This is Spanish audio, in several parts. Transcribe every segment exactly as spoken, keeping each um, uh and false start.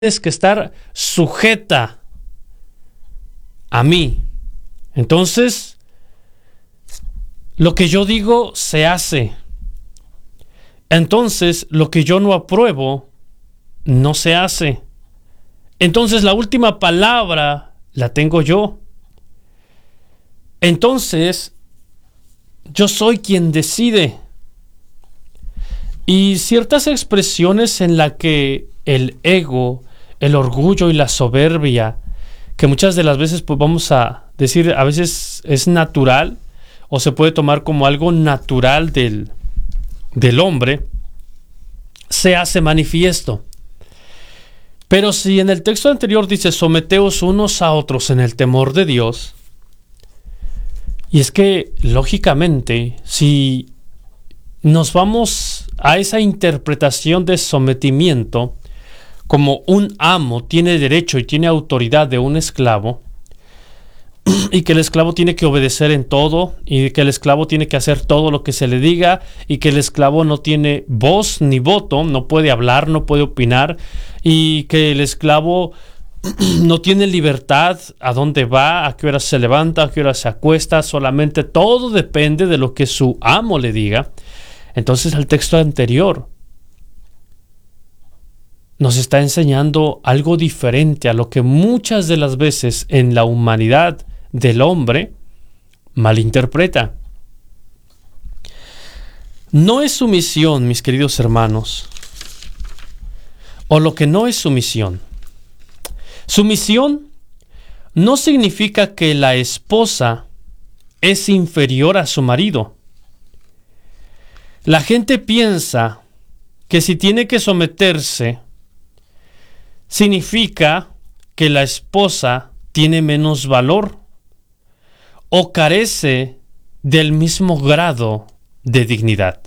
tienes que estar sujeta a mí. Entonces, lo que yo digo se hace. Entonces, lo que yo no apruebo no se hace. Entonces, la última palabra la tengo yo. Entonces, yo soy quien decide. Y ciertas expresiones en las que el ego, el orgullo y la soberbia, que muchas de las veces pues vamos a decir, a veces es natural o se puede tomar como algo natural del, del hombre, se hace manifiesto. Pero si en el texto anterior dice, someteos unos a otros en el temor de Dios, y es que, lógicamente, si nos vamos a esa interpretación de sometimiento, como un amo tiene derecho y tiene autoridad de un esclavo, y que el esclavo tiene que obedecer en todo, y que el esclavo tiene que hacer todo lo que se le diga, y que el esclavo no tiene voz ni voto, no puede hablar, no puede opinar, y que el esclavo no tiene libertad a dónde va, a qué hora se levanta, a qué hora se acuesta, solamente todo depende de lo que su amo le diga. Entonces el texto anterior nos está enseñando algo diferente a lo que muchas de las veces en la humanidad del hombre malinterpreta. No es sumisión, mis queridos hermanos, o lo que no es sumisión. Sumisión no significa que la esposa es inferior a su marido. La gente piensa que si tiene que someterse, significa que la esposa tiene menos valor o carece del mismo grado de dignidad.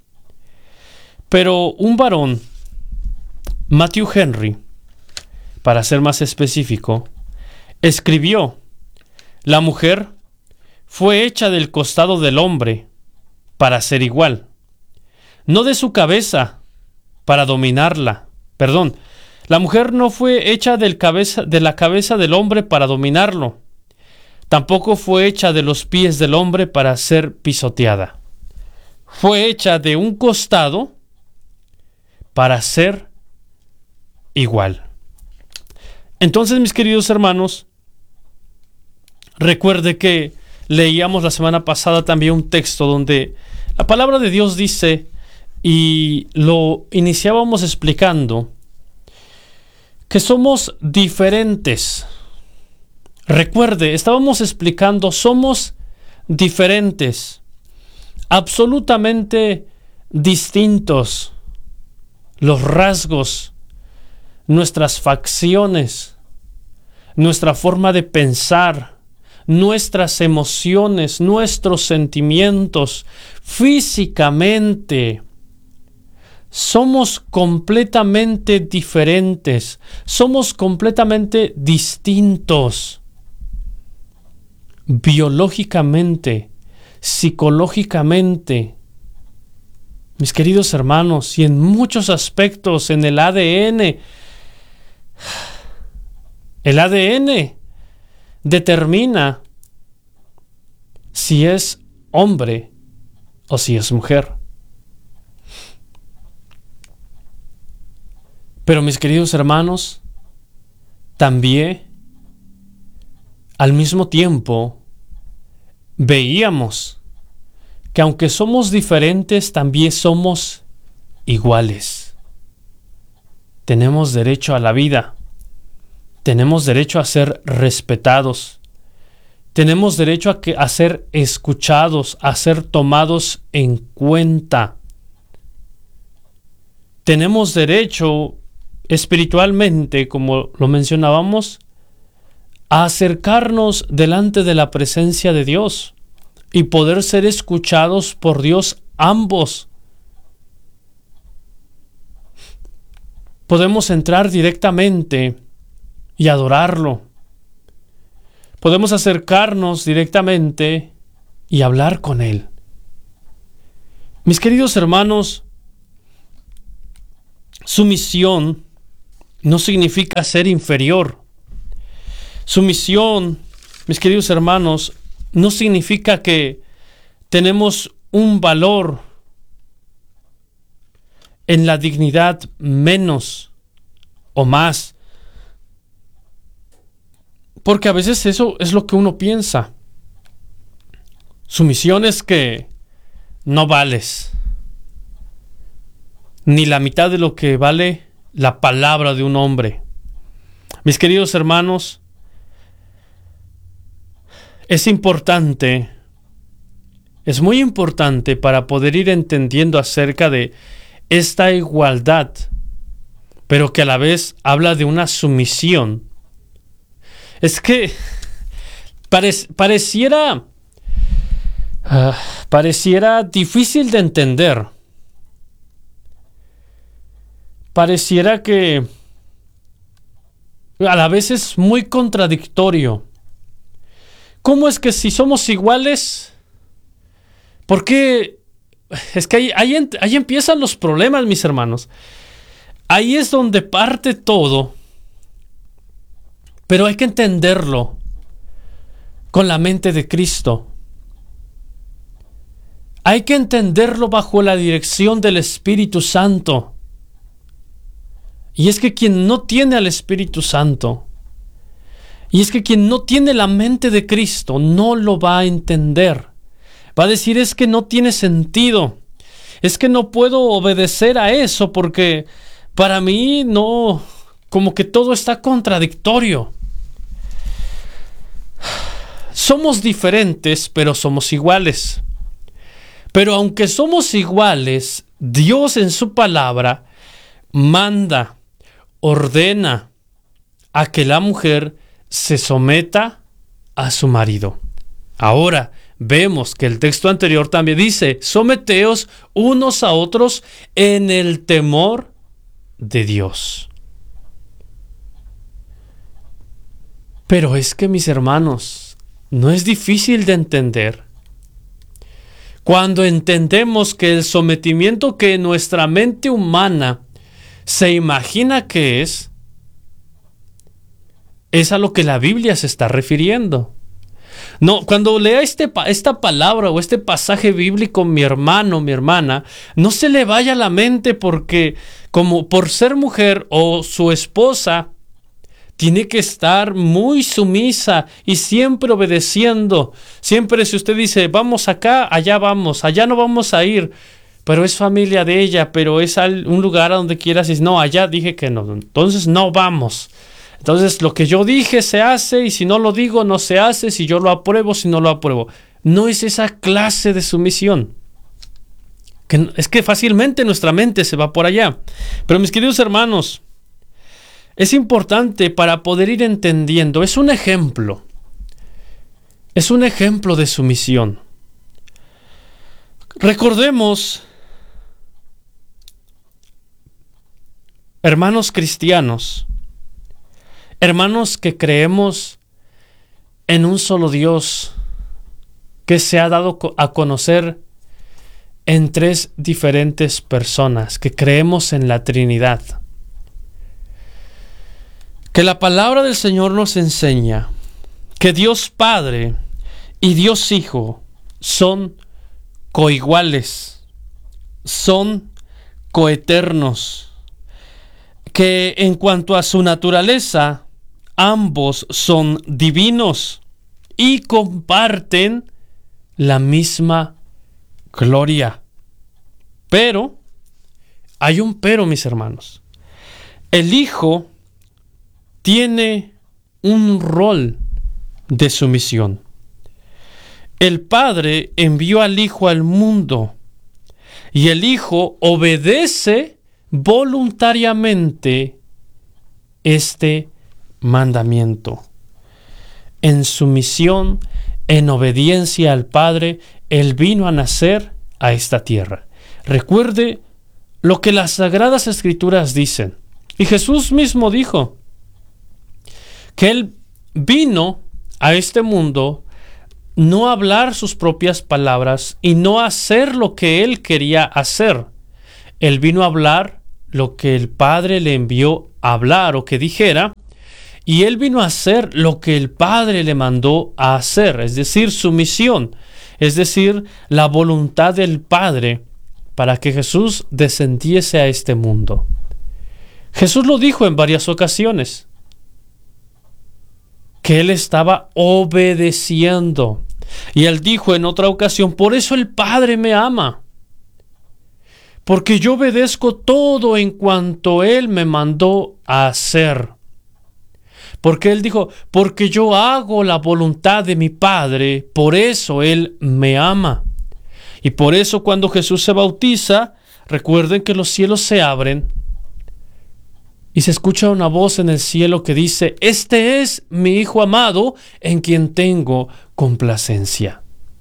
Pero un varón, Matthew Henry, para ser más específico, escribió: la mujer fue hecha del costado del hombre para ser igual, no de su cabeza para dominarla. Perdón, la mujer no fue hecha del cabeza, de la cabeza del hombre para dominarlo. Tampoco fue hecha de los pies del hombre para ser pisoteada. Fue hecha de un costado para ser igual. Entonces, mis queridos hermanos, recuerde que leíamos la semana pasada también un texto donde la palabra de Dios dice, y lo iniciábamos explicando, que somos diferentes. Recuerde, estábamos explicando, somos diferentes, absolutamente distintos. Los rasgos, nuestras facciones, nuestra forma de pensar, nuestras emociones, nuestros sentimientos, físicamente, somos completamente diferentes, somos completamente distintos, biológicamente, psicológicamente, mis queridos hermanos, y en muchos aspectos, en el A D N. El A D N determina si es hombre o si es mujer. Pero mis queridos hermanos, también al mismo tiempo veíamos que aunque somos diferentes, también somos iguales. Tenemos derecho a la vida. Tenemos derecho a ser respetados. Tenemos derecho a, que, a ser escuchados, a ser tomados en cuenta. Tenemos derecho espiritualmente, como lo mencionábamos, a acercarnos delante de la presencia de Dios y poder ser escuchados por Dios ambos. Podemos entrar directamente y adorarlo. Podemos acercarnos directamente y hablar con Él. Mis queridos hermanos, sumisión no significa ser inferior. Sumisión, mis queridos hermanos, no significa que tenemos un valor en la dignidad menos o más. Porque a veces eso es lo que uno piensa. Sumisión es que no vales ni la mitad de lo que vale la palabra de un hombre. Mis queridos hermanos, es importante, es muy importante para poder ir entendiendo acerca de esta igualdad, pero que a la vez habla de una sumisión. Es que pare, pareciera, uh, pareciera difícil de entender. Pareciera que a la vez es muy contradictorio. ¿Cómo es que si somos iguales? ¿Por qué? Es que ahí, ahí, ahí empiezan los problemas, mis hermanos. Ahí es donde parte todo. Pero hay que entenderlo con la mente de Cristo. Hay que entenderlo bajo la dirección del Espíritu Santo. Y es que quien no tiene al Espíritu Santo, y es que quien no tiene la mente de Cristo, no lo va a entender. Va a decir, es que no tiene sentido. Es que no puedo obedecer a eso porque para mí no, como que todo está contradictorio. Somos diferentes, pero somos iguales. Pero aunque somos iguales, Dios en su palabra manda, ordena a que la mujer se someta a su marido. Ahora vemos que el texto anterior también dice, someteos unos a otros en el temor de Dios. Pero es que, mis hermanos, no es difícil de entender. Cuando entendemos que el sometimiento que nuestra mente humana se imagina que es, es a lo que la Biblia se está refiriendo. No, cuando lea este, esta palabra o este pasaje bíblico, mi hermano, mi hermana, no se le vaya a la mente porque como por ser mujer o su esposa, tiene que estar muy sumisa y siempre obedeciendo. Siempre si usted dice, vamos acá, allá vamos, allá no vamos a ir, pero es familia de ella, pero es un lugar a donde quieras, y no, allá dije que no, entonces no vamos. Entonces lo que yo dije se hace y si no lo digo no se hace, si yo lo apruebo, si no lo apruebo. No es esa clase de sumisión. Que es que fácilmente nuestra mente se va por allá. Pero mis queridos hermanos, es importante para poder ir entendiendo, es un ejemplo. Es un ejemplo de sumisión. Recordemos, hermanos cristianos, hermanos que creemos en un solo Dios que se ha dado a conocer en tres diferentes personas, que creemos en la Trinidad. Que la palabra del Señor nos enseña que Dios Padre y Dios Hijo son coiguales, son coeternos, que en cuanto a su naturaleza, ambos son divinos y comparten la misma gloria. Pero, hay un pero, mis hermanos. El Hijo tiene un rol de sumisión. El Padre envió al Hijo al mundo y el Hijo obedece voluntariamente este mandamiento. En sumisión, en obediencia al Padre, Él vino a nacer a esta tierra. Recuerde lo que las Sagradas Escrituras dicen. Y Jesús mismo dijo que Él vino a este mundo no a hablar sus propias palabras y no a hacer lo que Él quería hacer. Él vino a hablar lo que el Padre le envió hablar o que dijera, y él vino a hacer lo que el Padre le mandó a hacer, es decir, su misión, es decir, la voluntad del Padre para que Jesús descendiese a este mundo. Jesús lo dijo en varias ocasiones, que él estaba obedeciendo. Y él dijo en otra ocasión, por eso el Padre me ama, porque yo obedezco todo en cuanto él me mandó a hacer. Porque él dijo, porque yo hago la voluntad de mi Padre, por eso él me ama. Y por eso cuando Jesús se bautiza, recuerden que los cielos se abren y se escucha una voz en el cielo que dice, este es mi Hijo amado en quien tengo complacencia.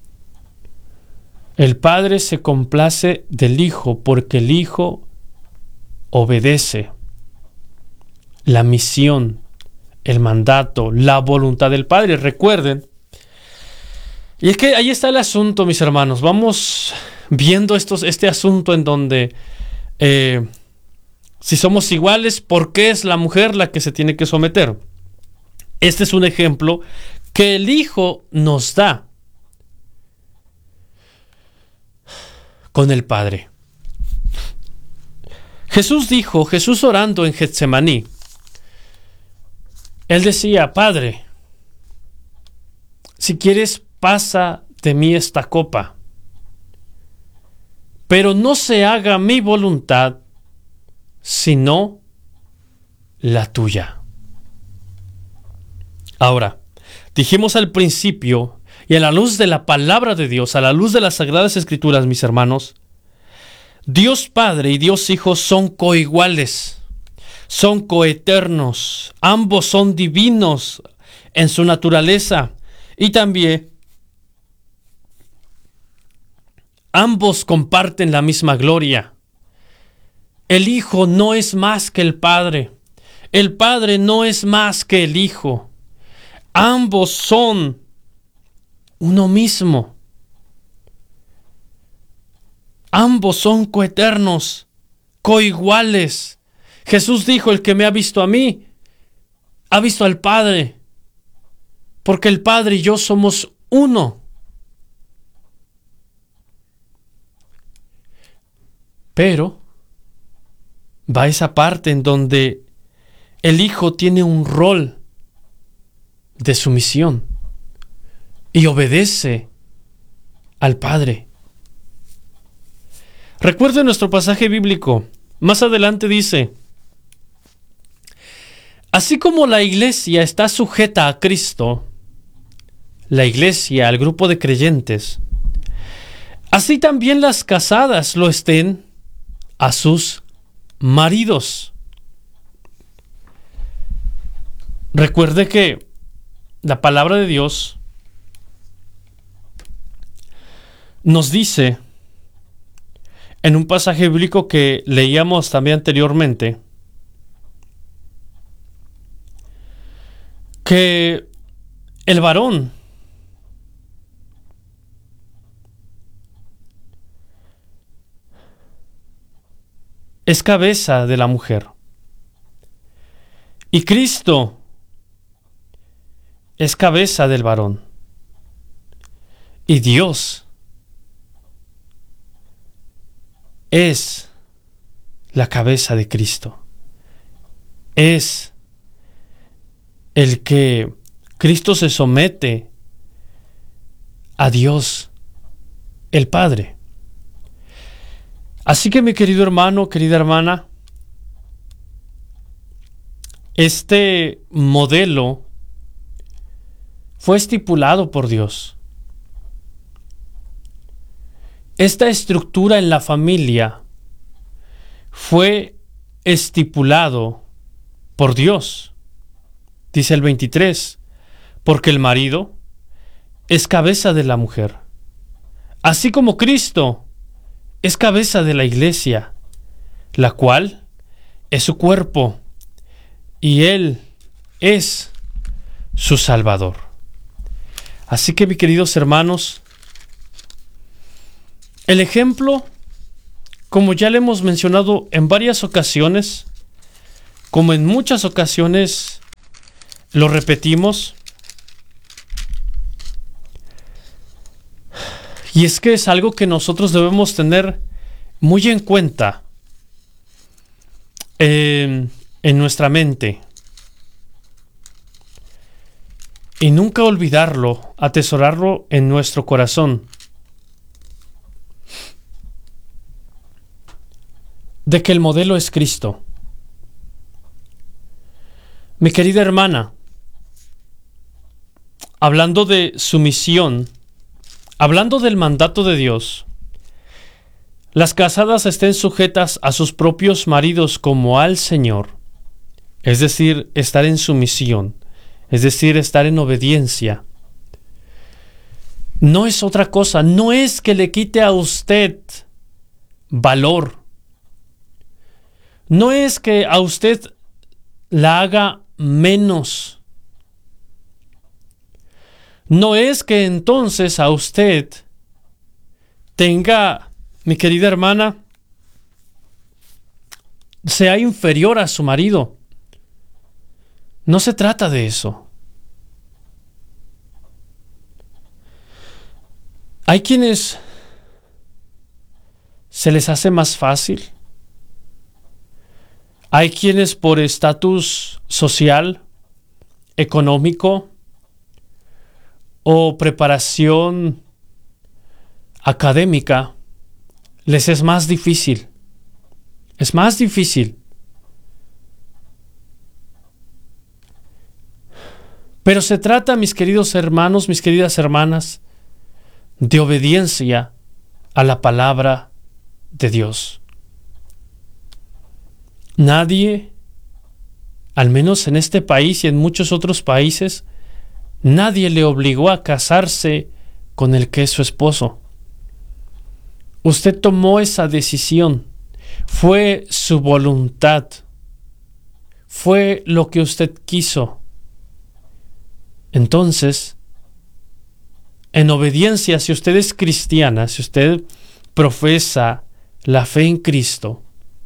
El Padre se complace del Hijo porque el Hijo obedece la misión, el mandato, la voluntad del Padre. Recuerden. Y es que ahí está el asunto, mis hermanos. Vamos viendo estos, este asunto en donde eh, si somos iguales, ¿por qué es la mujer la que se tiene que someter? Este es un ejemplo que el Hijo nos da con el Padre. Jesús dijo, Jesús orando en Getsemaní, él decía, Padre, si quieres, pasa de mí esta copa, pero no se haga mi voluntad, sino la tuya. Ahora, dijimos al principio, y a la luz de la palabra de Dios, a la luz de las Sagradas Escrituras, mis hermanos, Dios Padre y Dios Hijo son coiguales, son coeternos, ambos son divinos en su naturaleza y también ambos comparten la misma gloria. El Hijo no es más que el Padre, el Padre no es más que el Hijo, ambos son uno mismo, ambos son coeternos, coiguales. Jesús dijo, el que me ha visto a mí, ha visto al Padre, porque el Padre y yo somos uno. Pero va esa parte en donde el Hijo tiene un rol de sumisión y obedece al Padre. Recuerden nuestro pasaje bíblico. Más adelante dice, así como la iglesia está sujeta a Cristo, la iglesia, al grupo de creyentes, así también las casadas lo estén a sus maridos. Recuerde que la palabra de Dios nos dice en un pasaje bíblico que leíamos también anteriormente que el varón es cabeza de la mujer y Cristo es cabeza del varón y Dios es la cabeza de Cristo. Es el que Cristo se somete a Dios, el Padre. Así que, mi querido hermano, querida hermana, este modelo fue estipulado por Dios. Esta estructura en la familia fue estipulado por Dios. Dice el veintitrés, porque el marido es cabeza de la mujer, así como Cristo es cabeza de la iglesia, la cual es su cuerpo, y Él es su Salvador. Así que, mis queridos hermanos, el ejemplo, como ya le hemos mencionado en varias ocasiones, como en muchas ocasiones lo repetimos, y es que es algo que nosotros debemos tener muy en cuenta eh, en nuestra mente. Y nunca olvidarlo, atesorarlo en nuestro corazón. De que el modelo es Cristo. Mi querida hermana, hablando de sumisión, hablando del mandato de Dios, las casadas estén sujetas a sus propios maridos como al Señor, es decir, estar en sumisión, es decir, estar en obediencia. No es otra cosa, no es que le quite a usted valor, no es que a usted la haga menos, no es que entonces a usted tenga, mi querida hermana, sea inferior a su marido. No se trata de eso. Hay quienes se les hace más fácil. Hay quienes por estatus social, económico o preparación académica les es más difícil. Es más difícil. Pero se trata, mis queridos hermanos, mis queridas hermanas, de obediencia a la palabra de Dios. Nadie, al menos en este país y en muchos otros países, nadie le obligó a casarse con el que es su esposo. Usted tomó esa decisión. Fue su voluntad. Fue lo que usted quiso. Entonces, en obediencia, si usted es cristiana, si usted profesa la fe en Cristo,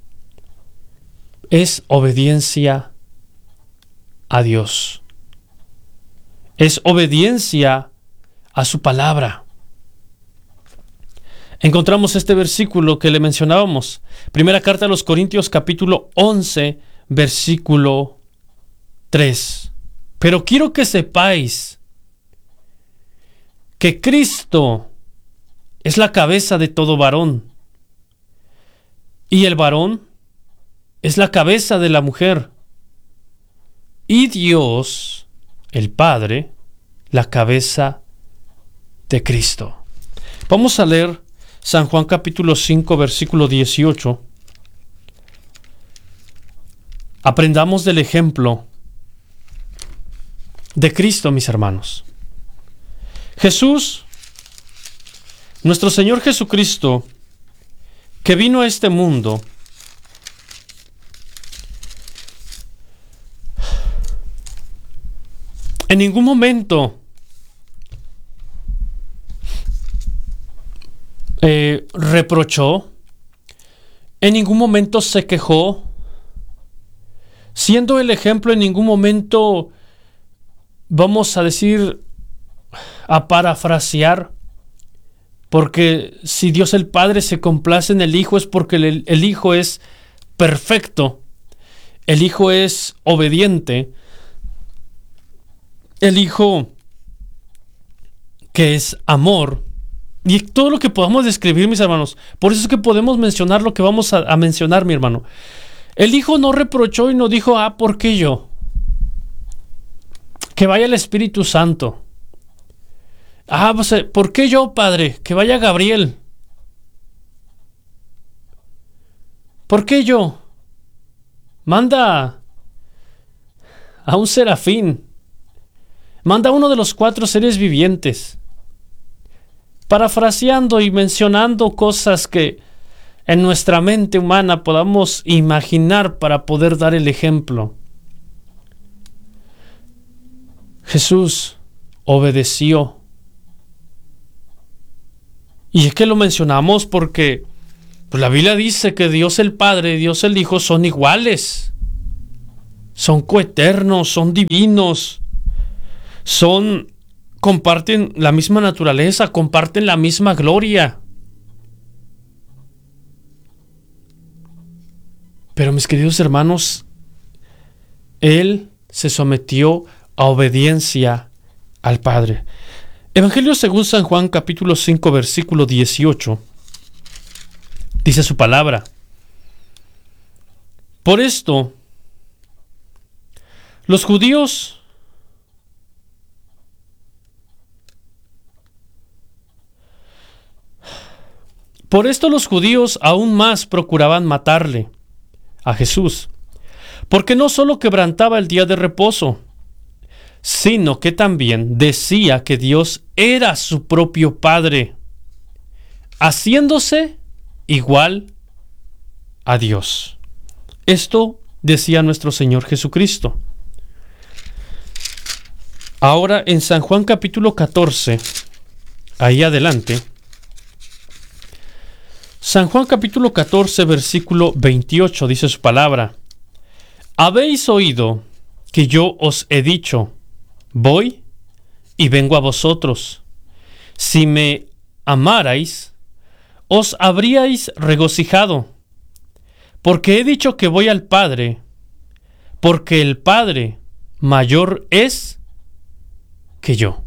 es obediencia a Dios. Es obediencia a su palabra. Encontramos este versículo que le mencionábamos. Primera carta a los Corintios, capítulo once, versículo tres. Pero quiero que sepáis que Cristo es la cabeza de todo varón, y el varón es la cabeza de la mujer, y Dios, el Padre, la cabeza de Cristo. Vamos a leer San Juan capítulo cinco, versículo dieciocho. Aprendamos del ejemplo de Cristo, mis hermanos. Jesús, nuestro Señor Jesucristo, que vino a este mundo, en ningún momento eh, reprochó, en ningún momento se quejó, siendo el ejemplo, en ningún momento, vamos a decir, a parafrasear, porque si Dios el Padre se complace en el Hijo es porque el, el Hijo es perfecto, el Hijo es obediente, el Hijo que es amor, y todo lo que podamos describir, mis hermanos. Por eso es que podemos mencionar lo que vamos a, a mencionar, mi hermano. El Hijo no reprochó y no dijo, ah, ¿por qué yo? Que vaya el Espíritu Santo. Ah, pues, ¿por qué yo, Padre? Que vaya Gabriel. ¿Por qué yo? Manda a un serafín. Manda a uno de los cuatro seres vivientes. Parafraseando y mencionando cosas que en nuestra mente humana podamos imaginar para poder dar el ejemplo. Jesús obedeció. Y es que lo mencionamos porque pues, la Biblia dice que Dios el Padre y Dios el Hijo son iguales. son coeternos, son divinos, son, comparten la misma naturaleza, comparten la misma gloria. Pero mis queridos hermanos, Él se sometió a obediencia al Padre. Evangelio según San Juan, capítulo cinco, versículo dieciocho. Dice su palabra: Por esto, los judíos Por esto los judíos aún más procuraban matarle a Jesús, porque no solo quebrantaba el día de reposo, sino que también decía que Dios era su propio Padre, haciéndose igual a Dios. Esto decía nuestro Señor Jesucristo. Ahora en San Juan capítulo catorce, ahí adelante, San Juan capítulo catorce, versículo veintiocho, dice su palabra: Habéis oído que yo os he dicho, voy y vengo a vosotros. Si me amarais, os habríais regocijado, porque he dicho que voy al Padre, porque el Padre mayor es que yo.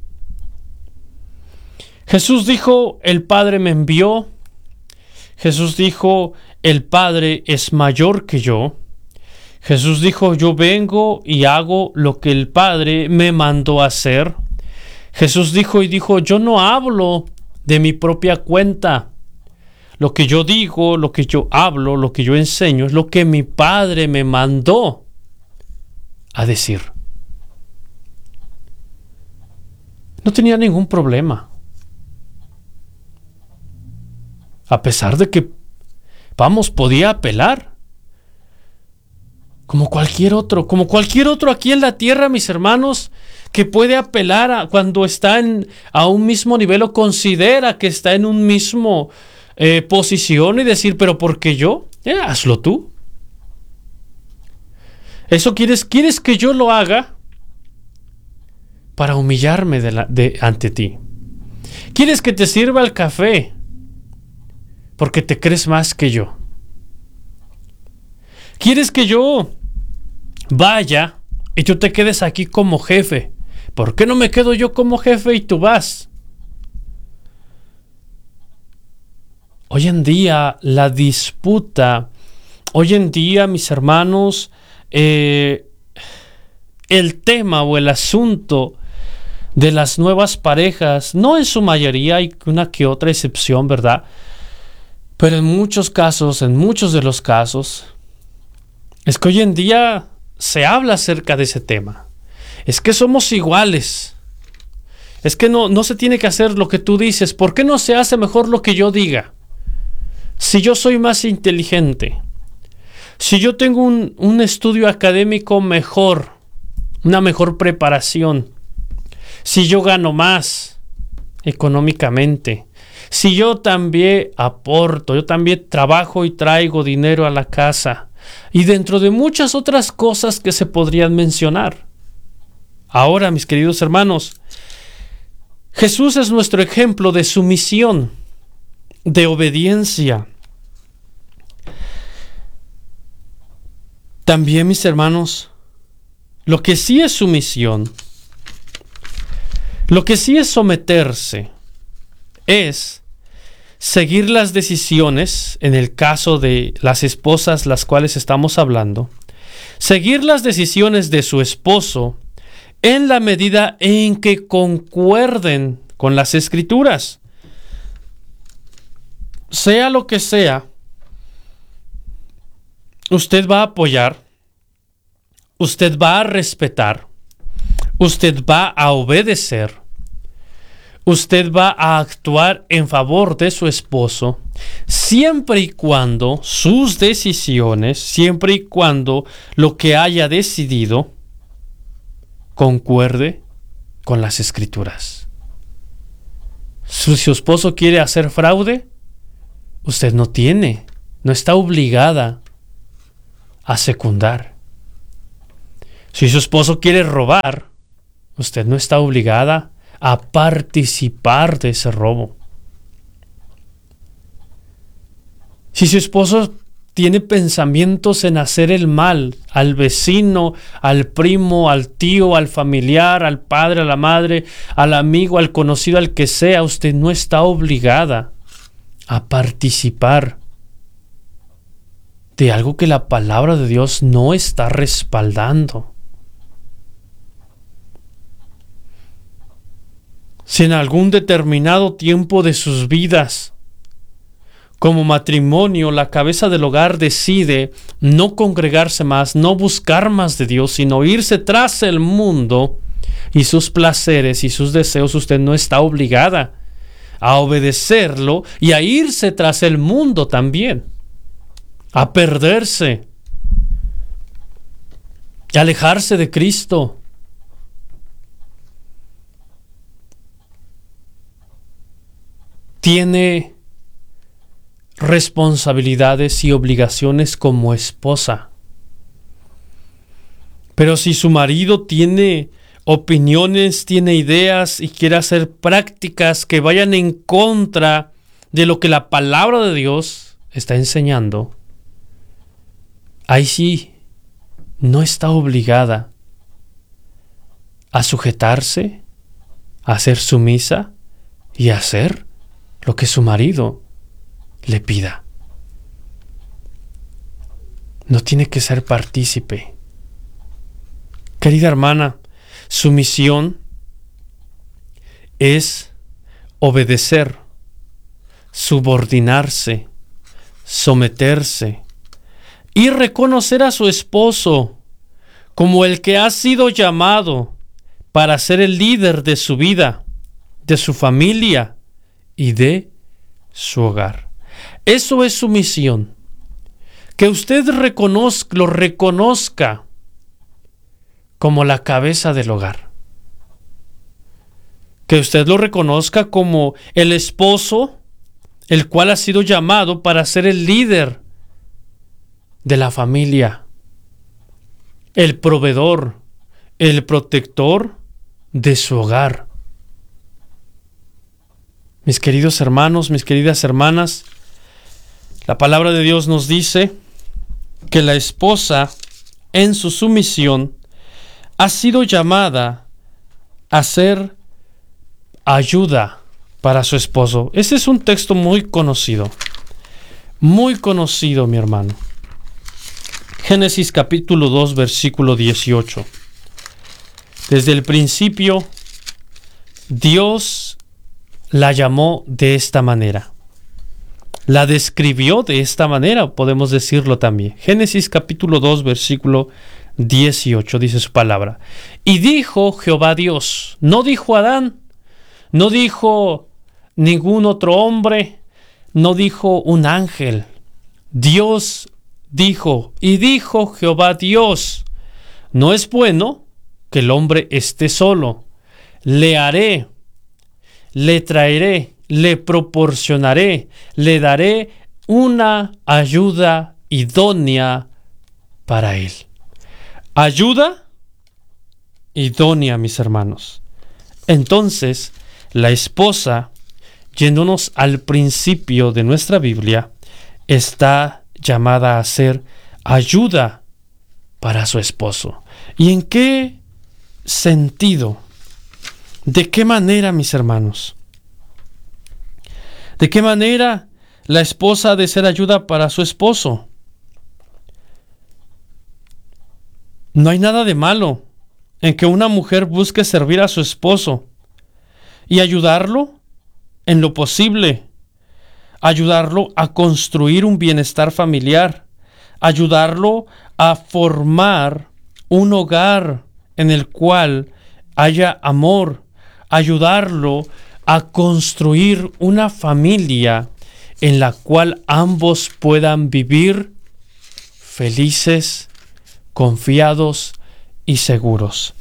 Jesús dijo, el Padre me envió. Jesús dijo, el Padre es mayor que yo. Jesús dijo, yo vengo y hago lo que el Padre me mandó a hacer. Jesús dijo y dijo, yo no hablo de mi propia cuenta. Lo que yo digo, lo que yo hablo, lo que yo enseño, es lo que mi Padre me mandó a decir. No tenía ningún problema. A pesar de que, vamos, podía apelar. Como cualquier otro, como cualquier otro aquí en la tierra, mis hermanos, que puede apelar a, cuando está en, a un mismo nivel o considera que está en un mismo eh, posición y decir, pero ¿por qué yo? Eh, hazlo tú. ¿Eso quieres, quieres que yo lo haga? Para humillarme de la, de, ante ti. ¿Quieres que te sirva el café? Porque te crees más que yo. ¿Quieres que yo vaya y tú te quedes aquí como jefe? ¿Por qué no me quedo yo como jefe y tú vas? Hoy en día la disputa, hoy en día, mis hermanos, eh, el tema o el asunto de las nuevas parejas, no en su mayoría, hay una que otra excepción, ¿verdad? Pero en muchos casos, en muchos de los casos, es que hoy en día se habla acerca de ese tema. Es que somos iguales. Es que no, no se tiene que hacer lo que tú dices. ¿Por qué no se hace mejor lo que yo diga? Si yo soy más inteligente, si yo tengo un, un estudio académico mejor, una mejor preparación, si yo gano más económicamente, si yo también aporto, yo también trabajo y traigo dinero a la casa, y dentro de muchas otras cosas que se podrían mencionar. Ahora, mis queridos hermanos, Jesús es nuestro ejemplo de sumisión, de obediencia. También, mis hermanos, lo que sí es sumisión, lo que sí es someterse, es seguir las decisiones, en el caso de las esposas las cuales estamos hablando, seguir las decisiones de su esposo en la medida en que concuerden con las Escrituras. Sea lo que sea, usted va a apoyar, usted va a respetar, usted va a obedecer, usted va a actuar en favor de su esposo, siempre y cuando sus decisiones, siempre y cuando lo que haya decidido concuerde con las Escrituras. Si su esposo quiere hacer fraude, usted no tiene, no está obligada a secundar. Si su esposo quiere robar, usted no está obligada a participar de ese robo. Si su esposo tiene pensamientos en hacer el mal al vecino, al primo, al tío, al familiar, al padre, a la madre, al amigo, al conocido, al que sea, usted no está obligada a participar de algo que la palabra de Dios no está respaldando. Si en algún determinado tiempo de sus vidas, como matrimonio, la cabeza del hogar decide no congregarse más, no buscar más de Dios, sino irse tras el mundo y sus placeres y sus deseos, usted no está obligada a obedecerlo y a irse tras el mundo también, a perderse, a alejarse de Cristo. Tiene responsabilidades y obligaciones como esposa. Pero si su marido tiene opiniones, tiene ideas y quiere hacer prácticas que vayan en contra de lo que la palabra de Dios está enseñando, ahí sí no está obligada a sujetarse, a ser sumisa y a hacer lo que su marido le pida. No tiene que ser partícipe. Querida hermana, su misión es obedecer, subordinarse, someterse y reconocer a su esposo como el que ha sido llamado para ser el líder de su vida, de su familia y de su hogar. Eso es su misión. Que usted reconozca, lo reconozca como la cabeza del hogar. Que usted lo reconozca como el esposo, el cual ha sido llamado para ser el líder de la familia, el proveedor, el protector de su hogar. Mis queridos hermanos, mis queridas hermanas, la palabra de Dios nos dice que la esposa, en su sumisión, ha sido llamada a ser ayuda para su esposo. Ese es un texto muy conocido, muy conocido, mi hermano. Génesis capítulo dos, versículo dieciocho. Desde el principio, Dios la llamó de esta manera. La describió de esta manera, podemos decirlo también. Génesis capítulo dos, versículo dieciocho, dice su palabra. Y dijo Jehová Dios, no dijo Adán, no dijo ningún otro hombre, no dijo un ángel. Dios dijo, y dijo Jehová Dios, no es bueno que el hombre esté solo. Le haré, le traeré, le proporcionaré, le daré una ayuda idónea para él. Ayuda idónea, mis hermanos. Entonces, la esposa, yéndonos al principio de nuestra Biblia, está llamada a ser ayuda para su esposo. ¿Y en qué sentido? ¿De qué manera, mis hermanos? ¿De qué manera la esposa ha de ser ayuda para su esposo? No hay nada de malo en que una mujer busque servir a su esposo y ayudarlo en lo posible, ayudarlo a construir un bienestar familiar, ayudarlo a formar un hogar en el cual haya amor, ayudarlo a construir una familia en la cual ambos puedan vivir felices, confiados y seguros.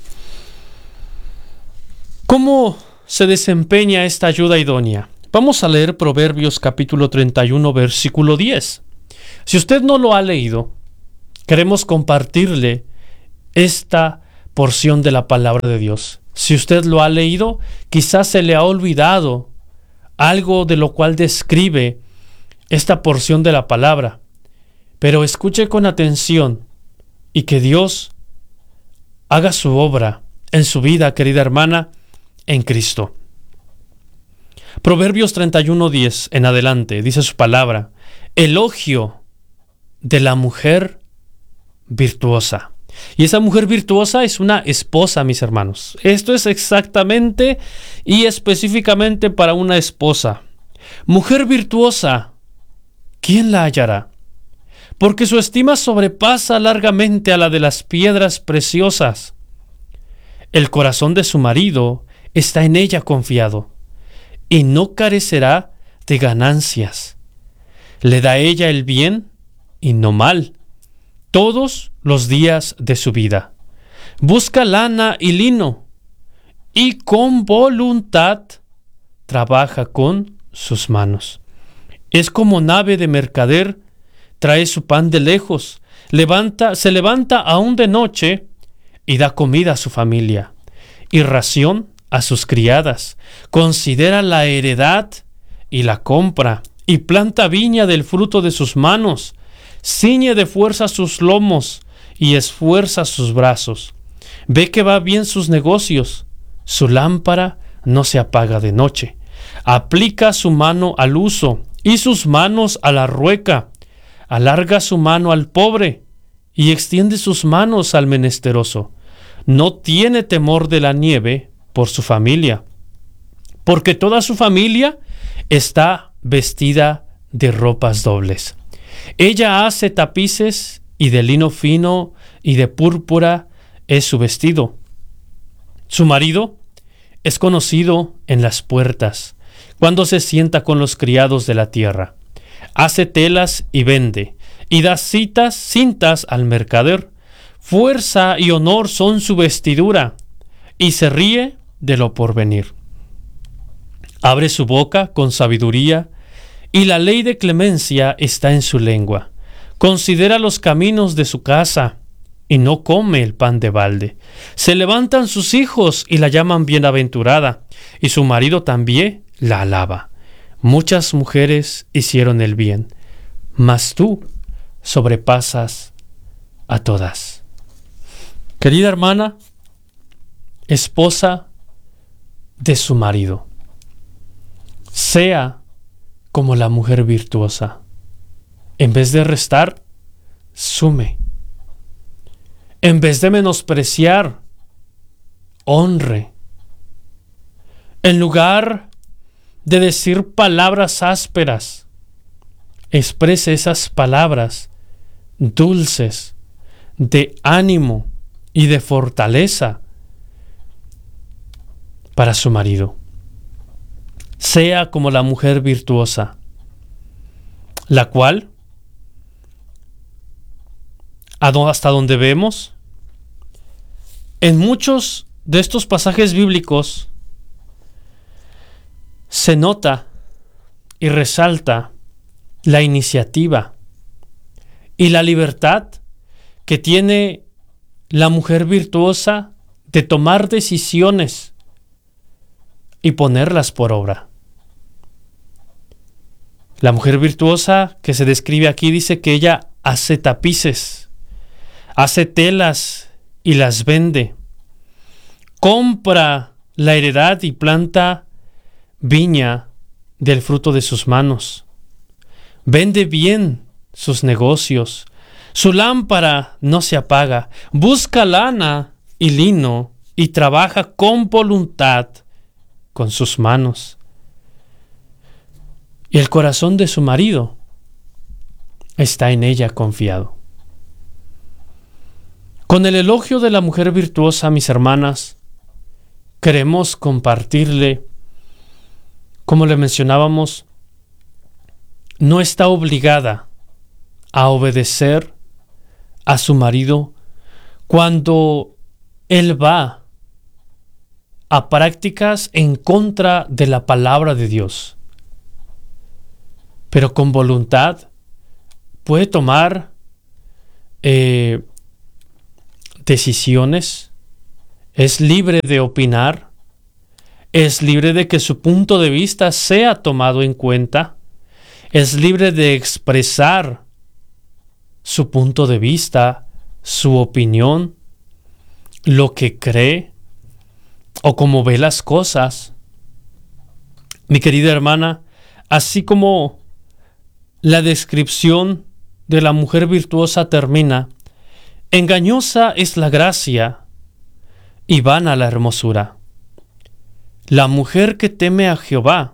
¿Cómo se desempeña esta ayuda idónea? Vamos a leer Proverbios capítulo treinta y uno, versículo diez. Si usted no lo ha leído, queremos compartirle esta porción de la palabra de Dios. Si usted lo ha leído, quizás se le ha olvidado algo de lo cual describe esta porción de la palabra. Pero escuche con atención y que Dios haga su obra en su vida, querida hermana, en Cristo. Proverbios treinta y uno, diez en adelante, dice su palabra: elogio de la mujer virtuosa. Y esa mujer virtuosa es una esposa, mis hermanos. Esto es exactamente y específicamente para una esposa. Mujer virtuosa, ¿quién la hallará? Porque su estima sobrepasa largamente a la de las piedras preciosas. El corazón de su marido está en ella confiado, y no carecerá de ganancias. Le da ella el bien y no mal todos los días de su vida. Busca lana y lino, y con voluntad trabaja con sus manos. Es como nave de mercader, trae su pan de lejos, levanta, se levanta aún de noche y da comida a su familia y ración a sus criadas. Considera la heredad y la compra, y planta viña del fruto de sus manos. Ciñe de fuerza sus lomos y esfuerza sus brazos. Ve que va bien sus negocios. Su lámpara no se apaga de noche. Aplica su mano al uso y sus manos a la rueca. Alarga su mano al pobre y extiende sus manos al menesteroso. No tiene temor de la nieve por su familia, porque toda su familia está vestida de ropas dobles. Ella hace tapices, y de lino fino y de púrpura es su vestido. Su marido es conocido en las puertas, cuando se sienta con los criados de la tierra. Hace telas y vende, y da citas, cintas al mercader. Fuerza y honor son su vestidura, y se ríe de lo porvenir. Abre su boca con sabiduría, y la ley de clemencia está en su lengua. Considera los caminos de su casa, y no come el pan de balde. Se levantan sus hijos y la llaman bienaventurada, y su marido también la alaba. Muchas mujeres hicieron el bien, mas tú sobrepasas a todas. Querida hermana, esposa de su marido, sea como la mujer virtuosa. En vez de restar, sume. En vez de menospreciar, honre. En lugar de decir palabras ásperas, exprese esas palabras dulces, de ánimo y de fortaleza para su marido. Sea como la mujer virtuosa, la cual, hasta donde vemos, en muchos de estos pasajes bíblicos se nota y resalta la iniciativa y la libertad que tiene la mujer virtuosa de tomar decisiones y ponerlas por obra. La mujer virtuosa que se describe aquí dice que ella hace tapices, hace telas y las vende, compra la heredad y planta viña del fruto de sus manos, vende bien sus negocios, su lámpara no se apaga, busca lana y lino y trabaja con voluntad con sus manos. Y el corazón de su marido está en ella confiado. Con el elogio de la mujer virtuosa, mis hermanas, queremos compartirle, como le mencionábamos, no está obligada a obedecer a su marido cuando él va a prácticas en contra de la palabra de Dios. Pero con voluntad puede tomar eh, decisiones, es libre de opinar, es libre de que su punto de vista sea tomado en cuenta, es libre de expresar su punto de vista, su opinión, lo que cree o cómo ve las cosas. Mi querida hermana, así como la descripción de la mujer virtuosa termina, engañosa es la gracia y vana la hermosura. La mujer que teme a Jehová,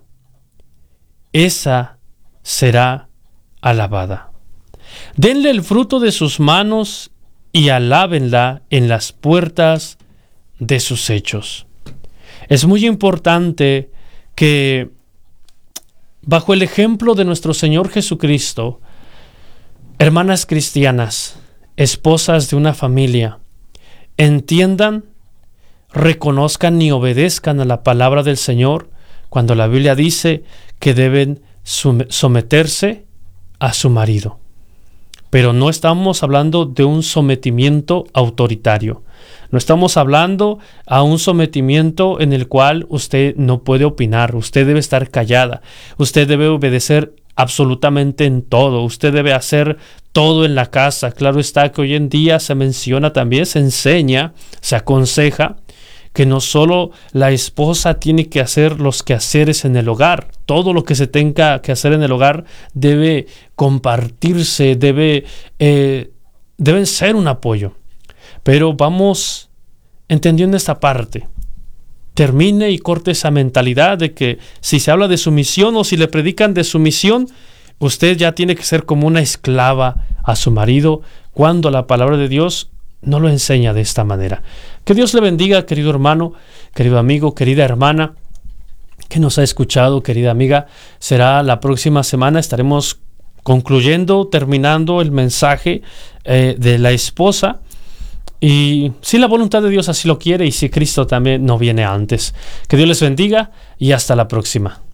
esa será alabada. Denle el fruto de sus manos y alábenla en las puertas de sus hechos. Es muy importante que, bajo el ejemplo de nuestro Señor Jesucristo, hermanas cristianas, esposas de una familia, entiendan, reconozcan y obedezcan a la palabra del Señor cuando la Biblia dice que deben someterse a su marido. Pero no estamos hablando de un sometimiento autoritario. No estamos hablando a un sometimiento en el cual usted no puede opinar. Usted debe estar callada. Usted debe obedecer absolutamente en todo. Usted debe hacer todo en la casa. Claro está que hoy en día se menciona también, se enseña, se aconseja que no solo la esposa tiene que hacer los quehaceres en el hogar, todo lo que se tenga que hacer en el hogar debe compartirse, debe, eh, deben ser un apoyo. Pero vamos entendiendo esta parte. Termine y corte esa mentalidad de que si se habla de sumisión o si le predican de sumisión, usted ya tiene que ser como una esclava a su marido, cuando la palabra de Dios no lo enseña de esta manera. Que Dios le bendiga, querido hermano, querido amigo, querida hermana que nos ha escuchado, querida amiga. Será la próxima semana, estaremos concluyendo, terminando el mensaje eh, de la esposa. Y si la voluntad de Dios así lo quiere y si Cristo también no viene antes. Que Dios les bendiga y hasta la próxima.